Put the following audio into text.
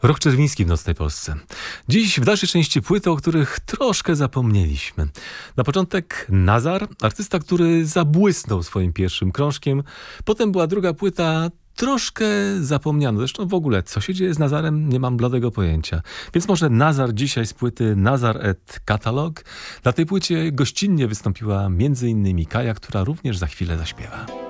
Rok Czerwiński w Nocnej Polsce. Dziś w dalszej części płyty, o których troszkę zapomnieliśmy. Na początek Nazar, artysta, który zabłysnął swoim pierwszym krążkiem. Potem była druga płyta, troszkę zapomniano. Zresztą w ogóle, co się dzieje z Nazarem, nie mam bladego pojęcia. Więc może Nazar dzisiaj z płyty Nazar et Katalog. Na tej płycie gościnnie wystąpiła m.in. Kaja, która również za chwilę zaśpiewa.